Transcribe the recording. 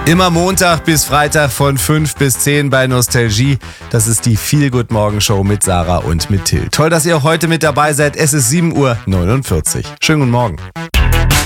Immer Montag bis Freitag von 5 bis 10 bei Nostalgie. Das ist die Feel-Good-Morgen-Show mit Sarah und mit Till. Toll, dass ihr auch heute mit dabei seid. Es ist 7:49 Uhr. Schönen guten Morgen.